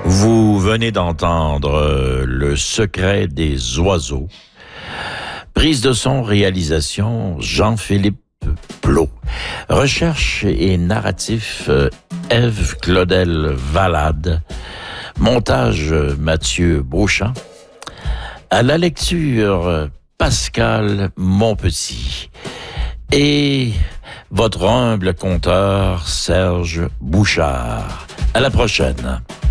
Vous venez d'entendre Le secret des oiseaux. Prise de son, réalisation, Jean-Philippe Plot. Recherche et narratif, Ève Claudel Valade. Montage, Mathieu Beauchamp. À la lecture, Pascal Monpetit. Et votre humble conteur, Serge Bouchard. À la prochaine.